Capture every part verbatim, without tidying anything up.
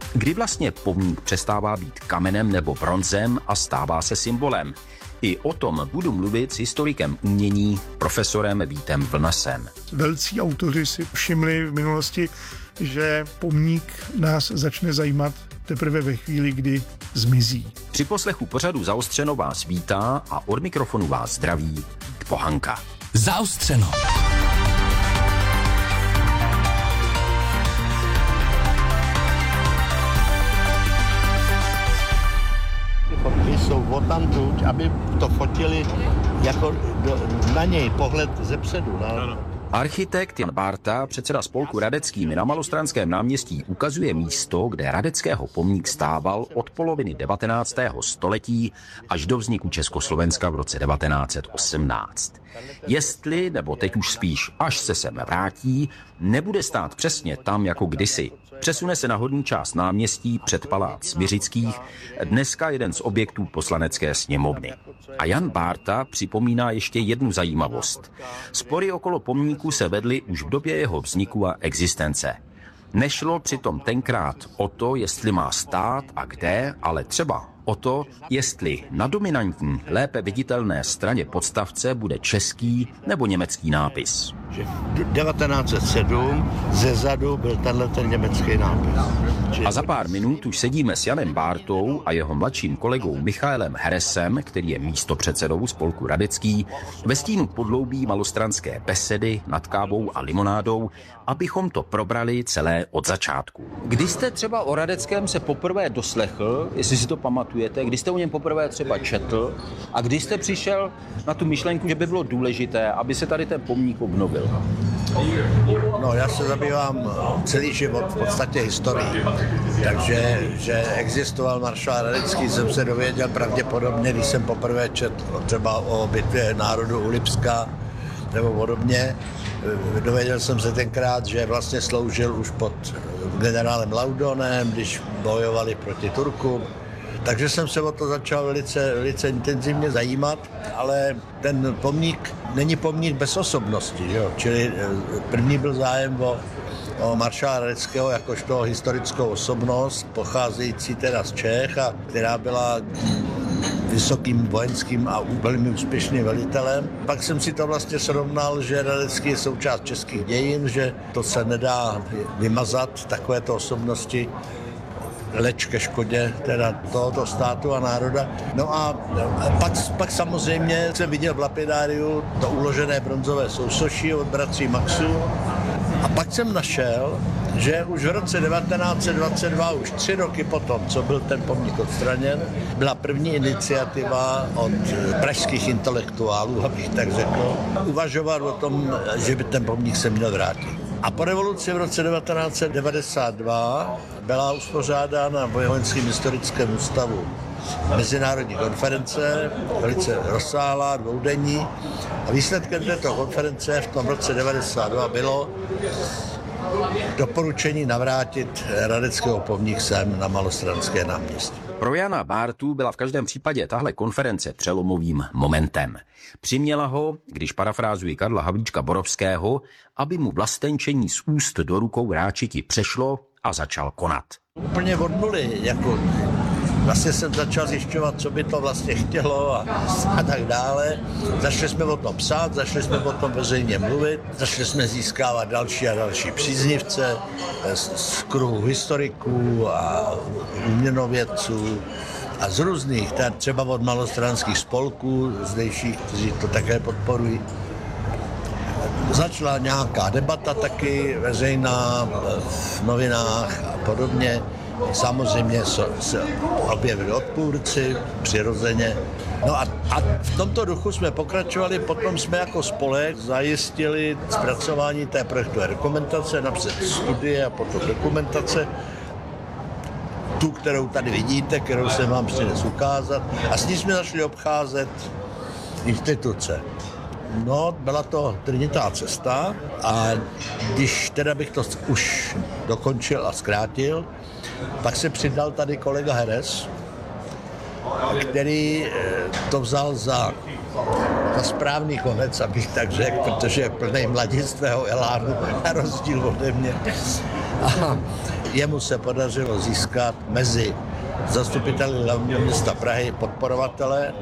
Kdy vlastně pomník přestává být kamenem nebo bronzem a stává se symbolem? I o tom budu mluvit s historikem umění, profesorem Vítem Vlnasem. Velcí autoři si všimli v minulosti, že pomník nás začne zajímat teprve ve chvíli, kdy zmizí. Při poslechu pořadu Zaostřeno vás vítá a od mikrofonu vás zdraví Pohanka. Zaostřeno. Fotky jsou odtamtud, aby to fotili jako do, na něj pohled zepředu. Na... Architekt Jan Bárta, předseda spolku Radecký, mi na Malostranském náměstí ukazuje místo, kde Radeckého pomník stával od poloviny devatenáctého století až do vzniku Československa v roce devatenáct set osmnáct. Jestli, nebo teď už spíš, až se sem vrátí, nebude stát přesně tam jako kdysi. Přesune se na horní část náměstí před palác Smiřických, dneska jeden z objektů Poslanecké sněmovny. A Jan Bárta připomíná ještě jednu zajímavost. Spory okolo pomníku se vedly už v době jeho vzniku a existence. Nešlo přitom tenkrát o to, jestli má stát a kde, ale třeba o to, jestli na dominantní, lépe viditelné straně podstavce bude český nebo německý nápis. V devatenáct set sedm ze zadu byl tenhle ten německý nápis. A za pár minut už sedíme s Janem Bártou a jeho mladším kolegou Michaelem Heresem, který je místopředsedou spolku Radecký, ve stínu podloubí malostranské besedy nad kávou a limonádou, abychom to probrali celé od začátku. Kdy jste třeba o Radeckém se poprvé doslechl, jestli si to pamatujete, kdy jste o něm poprvé třeba četl a kdy jste přišel na tu myšlenku, že by bylo důležité, aby se tady ten pomník obnovil? No, já se zabývám celý život v podstatě historií, takže že existoval maršál Radecký, jsem se dověděl pravděpodobně, když jsem poprvé četl třeba o bitvě národu u Lipska nebo podobně. Dověděl jsem se tenkrát, že vlastně sloužil už pod generálem Laudonem, když bojovali proti Turkům. Takže jsem se o to začal velice, velice intenzivně zajímat, ale ten pomník není pomník bez osobnosti, jo? Čili první byl zájem o, o maršála Radeckého jakožto historickou osobnost, pocházející teda z Čech a která byla vysokým vojenským a velmi úspěšným velitelem. Pak jsem si to vlastně srovnal, že Radecký je součást českých dějin, že to se nedá vymazat, takovéto osobnosti, leč ke škodě teda tohoto státu a národa. No a pak, pak samozřejmě jsem viděl v lapidáriu to uložené bronzové sousoší od bratří Maxů a pak jsem našel, že už v roce devatenáct set dvacet dva, už tři roky potom, co byl ten pomník odstraněn, byla první iniciativa od pražských intelektuálů, abych tak řekl, uvažovat o tom, že by ten pomník se měl vrátit. A po revoluci v roce devatenáct set devadesát dva byla uspořádána v Vojenském historickém ústavu mezinárodní konference, velice rozsáhlá, dvoudenní. A výsledkem této konference v tom roce devadesát dva bylo doporučení navrátit Radeckého pomník sem na Malostranské náměstí. Pro Jana Bártu byla v každém případě tahle konference přelomovým momentem. Přiměla ho, když parafrázuji Karla Havlíčka Borovského, aby mu vlastenčení z úst do rukou ráčiti přešlo a začal konat. Úplně od nuly, jako vlastně jsem začal zjišťovat, co by to vlastně chtělo a, a tak dále. Začali jsme o tom psát, začali jsme o tom veřejně mluvit, začali jsme získávat další a další příznivce z, z kruhu historiků a uměnovědců a z různých, třeba od malostranských spolků zdejších, kteří to také podporují. Začala nějaká debata taky veřejná v novinách a podobně. Samozřejmě se objevili odpůrci, přirozeně. No a, a v tomto duchu jsme pokračovali, potom jsme jako spolek zajistili zpracování té projektové dokumentace, napřed studie a potom dokumentace, tu, kterou tady vidíte, kterou jsem vám přines ukázat. A s ní jsme začali obcházet instituce. No, byla to trnitá cesta a když teda bych to už dokončil a zkrátil, pak se přidal tady kolega Heres, který to vzal za, za správný konec, abych tak řekl, protože je plný mladistvého elánu, na rozdíl ode mě. A jemu se podařilo získat mezi zastupiteli hlavního města Prahy podporovatele,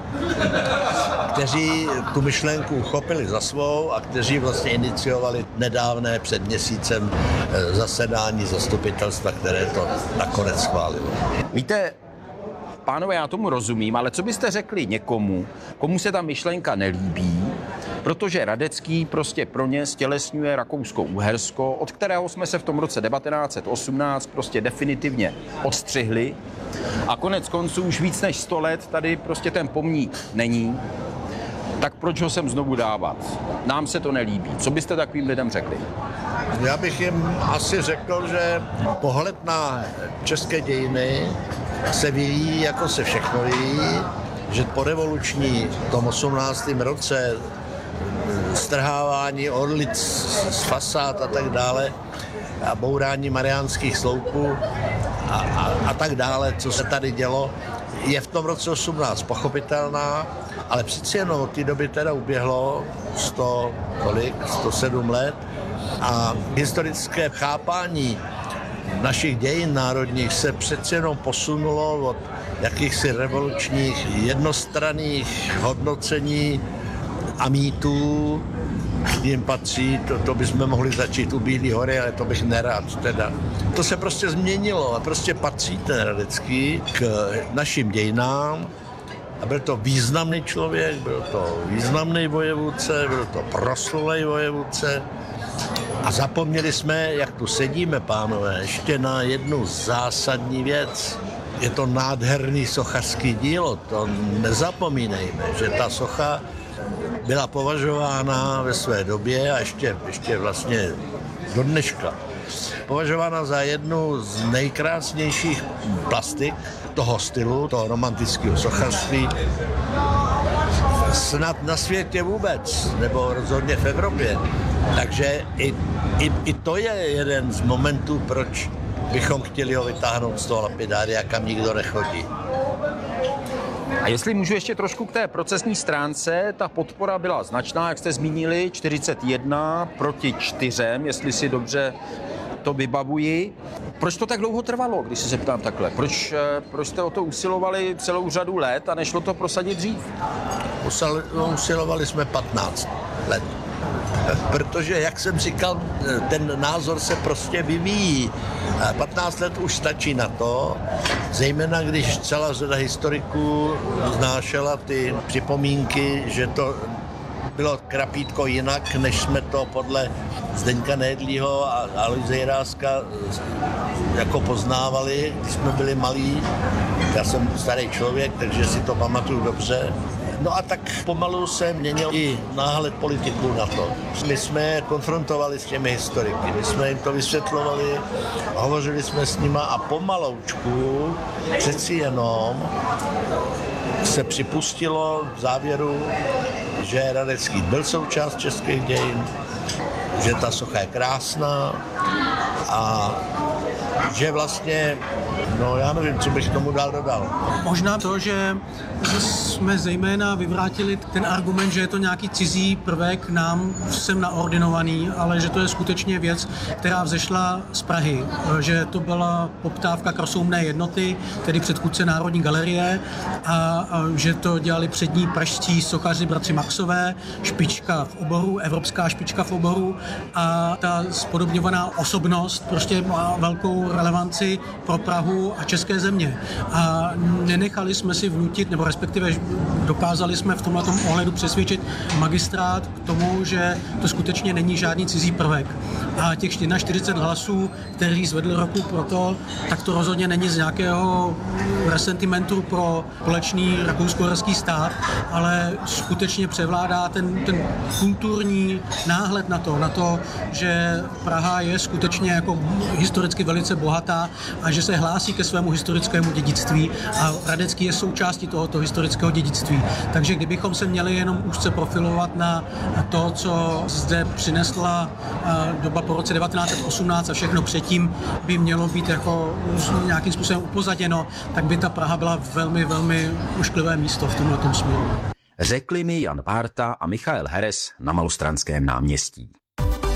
kteří tu myšlenku uchopili za svou a kteří vlastně iniciovali nedávné před měsícem zasedání zastupitelstva, které to nakonec schválilo. Víte, pánové, já tomu rozumím, ale co byste řekli někomu, komu se ta myšlenka nelíbí, protože Radecký prostě pro ně stělesňuje Rakousko-Uhersko, od kterého jsme se v tom roce devatenáct set osmnáct prostě definitivně odstřihli a konec konců už víc než sto let tady prostě ten pomník není, tak proč ho sem znovu dávat? Nám se to nelíbí. Co byste takovým lidem řekli? Já bych jim asi řekl, že pohled na české dějiny se vyvíjí, jako se všechno vyvíjí, že po revoluční tom osmnáctém roce strhávání orlic z fasád a tak dále a bourání mariánských sloupů a, a, a tak dále, co se tady dělo, je v tom roce osmnáct pochopitelná, ale přeci jenom od té doby teda uběhlo sto, kolik, sto sedm let a historické chápání našich dějin národních se přeci jenom posunulo od jakýchsi revolučních jednostranných hodnocení a mýtů, jim patří, to, to bychom mohli začít u Bílý hory, ale to bych nerad teda. To se prostě změnilo a prostě patří ten Radecký k našim dějinám a byl to významný člověk, byl to významný vojevůdce, byl to proslulý vojevůdce a zapomněli jsme, jak tu sedíme, pánové, ještě na jednu zásadní věc. Je to nádherný sochařský dílo, to nezapomínejme, že ta socha byla považována ve své době a ještě, ještě vlastně do dneška považována za jednu z nejkrásnějších plastik toho stylu, toho romantického sochařství snad na světě vůbec, nebo rozhodně v Evropě. Takže i, i, i to je jeden z momentů, proč bychom chtěli ho vytáhnout z toho lapidária, kam nikdo nechodí. A jestli můžu ještě trošku k té procesní stránce, ta podpora byla značná, jak jste zmínili, čtyřicet jedna proti čtyřem, jestli si dobře to vybavuji. Proč to tak dlouho trvalo, když se zeptám takhle? Proč, proč jste o to usilovali celou řadu let a nešlo to prosadit dřív? Usilovali jsme patnáct let. Protože, jak jsem říkal, ten názor se prostě vyvíjí. patnáct let už stačí na to, zejména když celá řada historiků znášela ty připomínky, že to bylo krapítko jinak, než jsme to podle Zdeňka Nejedlýho a Aloise Jiráska jako poznávali, když jsme byli malí. Já jsem starý člověk, takže si to pamatuju dobře. No a tak pomalu se měnil i náhled politiků na to. My jsme konfrontovali s těmi historiky, my jsme jim to vysvětlovali, hovořili jsme s nima a pomaloučku přeci jenom se připustilo v závěru, že Radecký byl součást českých dějin, že ta socha je krásná a že vlastně, no já nevím, co bych tomu dál dodal. Možná to, že jsme zejména vyvrátili ten argument, že je to nějaký cizí prvek nám sem naordinovaný, ale že to je skutečně věc, která vzešla z Prahy, že to byla poptávka krasomné jednoty, tedy předchůdce Národní galerie a, a že to dělali přední pražští sochaři bratři Maxové, špička v oboru, evropská špička v oboru a ta spodobňovaná osobnost prostě má velkou relevanci pro Prahu a české země. A nenechali jsme si vnutit, nebo respektive dokázali jsme v tomhle ohledu přesvědčit magistrát k tomu, že to skutečně není žádný cizí prvek. A těch čtyřicet jedna hlasů, který zvedl ruku pro to, tak to rozhodně není z nějakého resentimentu pro společný rakousko-uherský stát, ale skutečně převládá ten, ten kulturní náhled na to, na to, že Praha je skutečně jako historicky velice bohatá a že se hlásí ke svému historickému dědictví a Radecký je součástí tohoto historického dědictví. Takže kdybychom se měli jenom úzce profilovat na to, co zde přinesla doba po roce devatenáct set osmnáct a všechno předtím by mělo být jako nějakým způsobem upozaděno, tak by ta Praha byla velmi, velmi ušklivé místo v tomto směru. Řekli mi Jan Bárta a Michael Heres na Malostranském náměstí.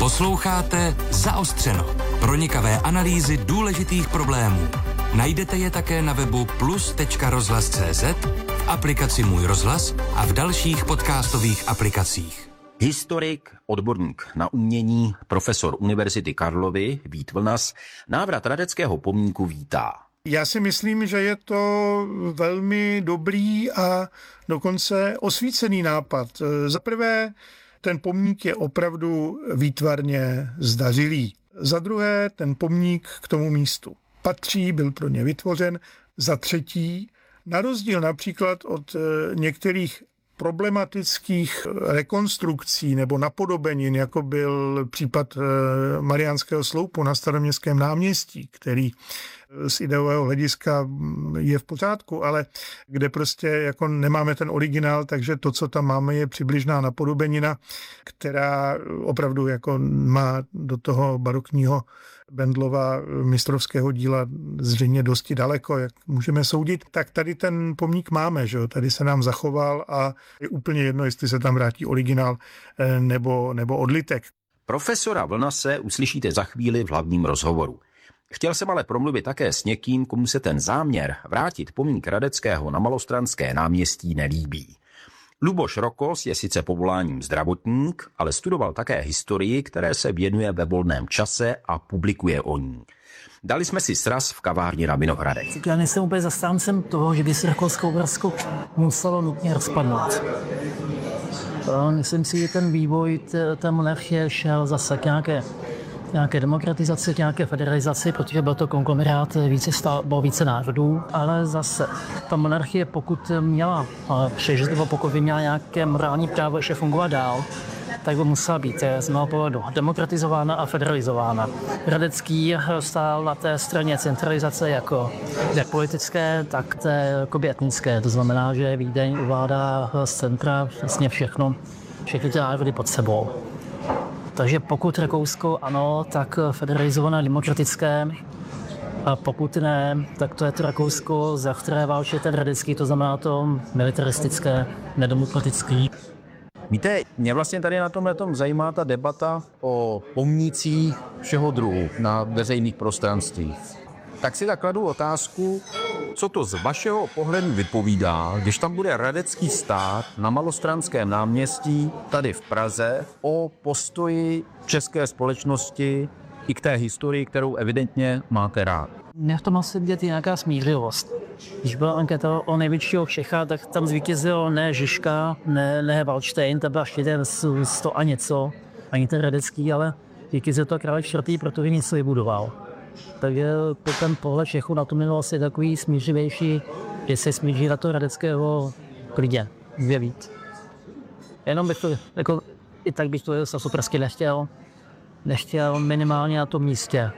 Posloucháte Zaostřeno. Pronikavé analýzy důležitých problémů. Najdete je také na webu plus tečka rozhlas tečka cé zet, v aplikaci Můj rozhlas a v dalších podcastových aplikacích. Historik, odborník na umění, profesor Univerzity Karlovy Vít Vlnas návrat Hradeckého pomníku vítá. Já si myslím, že je to velmi dobrý a dokonce osvícený nápad. Za prvé, ten pomník je opravdu výtvarně zdařilý. Za druhé, ten pomník k tomu místu patří, byl pro ně vytvořen. Za třetí, na rozdíl například od některých problematických rekonstrukcí nebo napodobenin, jako byl případ Mariánského sloupu na Staroměstském náměstí, který z ideového hlediska je v pořádku, ale kde prostě jako nemáme ten originál, takže to, co tam máme, je přibližná napodobenina, která opravdu jako má do toho barokního Bendlova mistrovského díla zřejmě dosti daleko, jak můžeme soudit, tak tady ten pomník máme, že jo? Tady se nám zachoval a je úplně jedno, jestli se tam vrátí originál nebo, nebo odlitek. Profesora Vlnase uslyšíte za chvíli v hlavním rozhovoru. Chtěl jsem ale promluvit také s někým, komu se ten záměr vrátit pomník Hradeckého na Malostranské náměstí nelíbí. Luboš Rokos je sice povoláním zdravotník, ale studoval také historii, které se věnuje ve volném čase a publikuje o ní. Dali jsme si sraz v kavárně na Vinohradech. Já nejsem úplně zastáncem toho, že by se Rakousko-Uhersko muselo nutně rozpadnout. Myslím si, že ten vývoj té monarchie šel zase k nějaké, nějaké demokratizaci, k nějaké federalizaci, protože byl to konglomerát více, stál, bylo více národů, ale zase ta monarchie, pokud měla přežít, nebo pokud by měla nějaké morální právo ještě fungovat dál, tak by musela být z mého pohledu demokratizována a federalizována. Hradecký stál na té straně centralizace jako jak politické, tak té etnické. To znamená, že Vídeň ovládá z centra vlastně všechno, všechny ty národy pod sebou. Takže pokud Rakousko ano, tak federalizované demokratické, a pokud ne, tak to je to Rakousko, za které válčí ten Hradecký, to znamená to militaristické, nedemokratický. Víte, mě vlastně tady na tomhle tom zajímá ta debata o pomnících všeho druhu na veřejných prostranstvích. Tak si tak kladu otázku, co to z vašeho pohledu vypovídá, když tam bude Hradecký stát na Malostranském náměstí, tady v Praze, o postoji české společnosti i k té historii, kterou evidentně máte rád. Mě v tom asi vidět nějaká smířivost. Když byla anketa o největšího Čecha, tak tam zvítězil ne Žižka, ne, ne Valdštejn, to byl ještě ten sto a něco, ani ten Hradecký, ale zvítězil to Karel čtvrtý, protože něco vybudoval. Takže ten pohled Čechů na tu minulost je takový smířivější, že se smíří na to Hradeckého klidně, dvě víc. Jenom bych to, jako, i tak bych to zase prostě nechtěl, nechtěl minimálně na tom místě.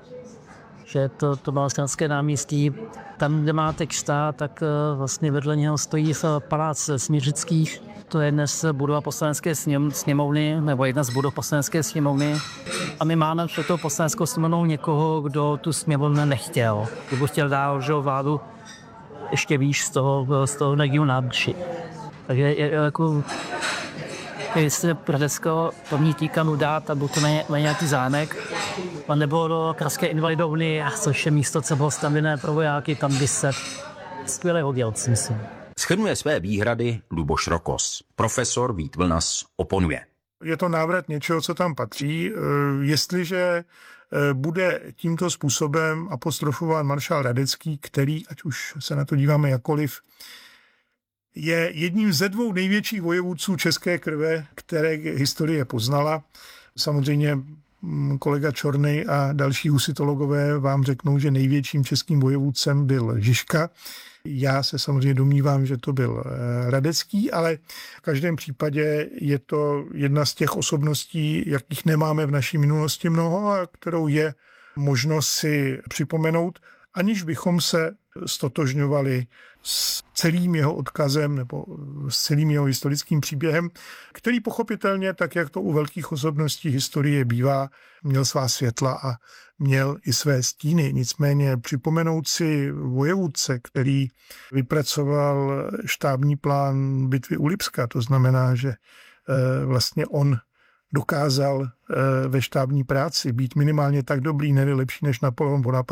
Že to, to Malostranské náměstí, tam, kde má teď stát, tak vlastně vedle něho stojí palác Smířických. To je dnes budova poslanecké sněmovny, nebo jedna z budov poslanecké sněmovny. A my máme před tou poslaneckou sněmovnou někoho, kdo tu sněmovnu nechtěl. Kdo chtěl dál, že vládu ještě výš z toho, z toho regionu nábři. Takže je, jako, jestli Hradeckého pamětníka dát, aby to má nějaký zámek, a nebo do Pražské invalidovny, což je místo, co bylo stavěné pro vojáky, tam by se skvěle hodil, si myslím. Shrnuje své výhrady Luboš Rokos. Profesor Vít Vlnas oponuje. Je to návrat něčeho, co tam patří. Jestliže bude tímto způsobem apostrofován maršál Hradecký, který, ať už se na to díváme jakkoliv, je jedním ze dvou největších vojevůdců české krve, které historie poznala. Samozřejmě kolega Čornej a další husitologové vám řeknou, že největším českým vojevůdcem byl Žižka. Já se samozřejmě domnívám, že to byl Hradecký, ale v každém případě je to jedna z těch osobností, jakých nemáme v naší minulosti mnoho a kterou je možno si připomenout, aniž bychom se stotožňovali s celým jeho odkazem nebo s celým jeho historickým příběhem, který pochopitelně, tak jak to u velkých osobností historie bývá, měl svá světla a měl i své stíny. Nicméně připomenout si vojevůdce, který vypracoval štábní plán bitvy u Lipska, to znamená, že vlastně on dokázal ve štábní práci být minimálně tak dobrý, ne lepší než Napoleon Bonaparte,